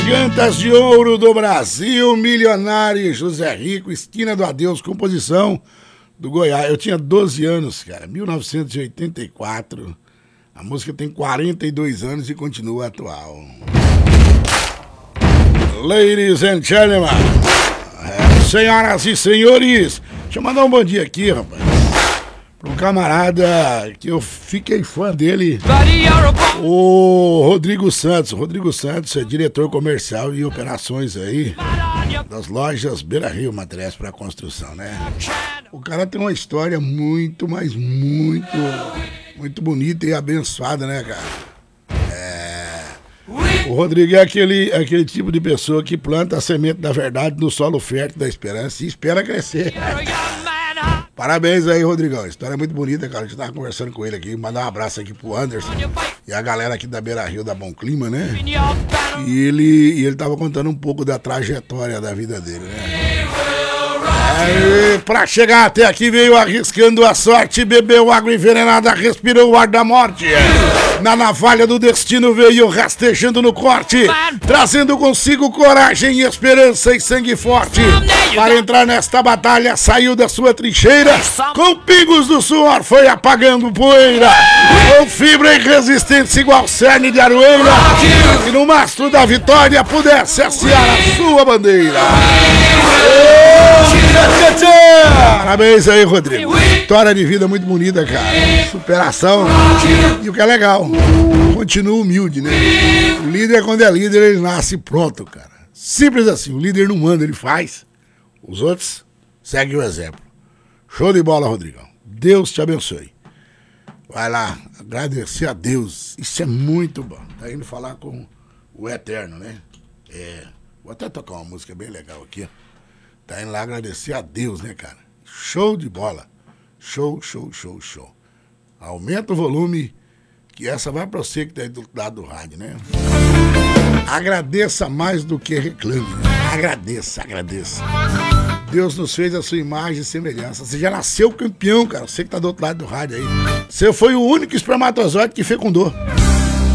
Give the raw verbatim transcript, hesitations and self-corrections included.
Cantas de Ouro do Brasil, Milionário, José Rico, Esquina do Adeus, composição do Goiás. Eu tinha doze anos, cara, mil novecentos e oitenta e quatro. A música tem quarenta e dois anos e continua atual. Ladies and gentlemen, é, senhoras e senhores, deixa eu mandar um bom dia aqui, rapaz, para um camarada que eu fiquei fã dele, o Rodrigo Santos. O Rodrigo Santos é diretor comercial e operações aí das lojas Beira Rio Materiais para Construção, né? O cara tem uma história muito, mas muito, muito bonita e abençoada, né, cara? É... O Rodrigo é aquele, aquele tipo de pessoa que planta a semente da verdade no solo fértil da esperança e espera crescer. Parabéns aí, Rodrigão. História muito bonita, cara. A gente tava conversando com ele aqui. Mandar um abraço aqui pro Anderson e a galera aqui da Beira Rio, da Bom Clima, né? E ele, e ele tava contando um pouco da trajetória da vida dele, né? Aí, pra chegar até aqui, veio arriscando a sorte, bebeu água envenenada, respirou o ar da morte. Na navalha do destino veio rastejando no corte, trazendo consigo coragem, esperança e sangue forte. Para entrar nesta batalha, saiu da sua trincheira, com pingos do suor foi apagando poeira, com fibra e resistência igual cerne de aroeira, e no mastro da vitória pudesse hastear a sua bandeira. Parabéns aí, Rodrigo. História de vida muito bonita, cara. Superação. E o que é legal, continua humilde, né? O líder, quando é líder, ele nasce pronto, cara. Simples assim. O líder não manda, ele faz. Os outros seguem o exemplo. Show de bola, Rodrigão. Deus te abençoe. Vai lá, agradecer a Deus. Isso é muito bom. Tá indo falar com o Eterno, né? É. Vou até tocar uma música bem legal aqui, ó. Tá indo lá agradecer a Deus, né, cara? Show de bola. Show, show, show, show. Aumenta o volume, que essa vai pra você que tá aí do lado do rádio, né? Agradeça mais do que reclame. Agradeça, agradeça. Deus nos fez a sua imagem e semelhança. Você já nasceu campeão, cara. Você que tá do outro lado do rádio aí. Você foi o único espermatozoide que fecundou.